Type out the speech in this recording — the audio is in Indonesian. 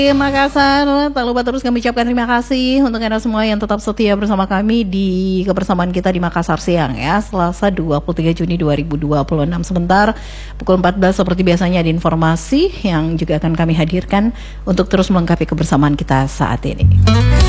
Makassar, tak lupa terus kami ucapkan terima kasih untuk Anda semua yang tetap setia bersama kami di kebersamaan kita di Makassar siang ya, Selasa 23 Juni 2026. Sebentar pukul 14 seperti biasanya ada informasi yang juga akan kami hadirkan untuk terus melengkapi kebersamaan kita saat ini.